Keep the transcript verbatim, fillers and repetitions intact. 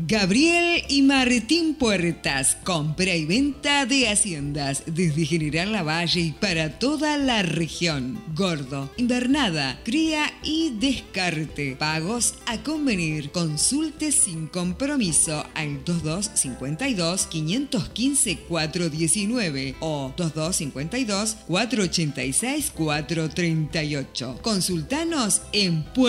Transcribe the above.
Gabriel y Martín Puertas, compra y venta de haciendas desde General Lavalle y para toda la región. Gordo, invernada, cría y descarte. Pagos a convenir. Consulte sin compromiso al veintidós cincuenta y dos, quinientos quince, cuatrocientos diecinueve o veintidós cincuenta y dos, cuatrocientos ochenta y seis, cuatrocientos treinta y ocho. Consultanos en Puertas.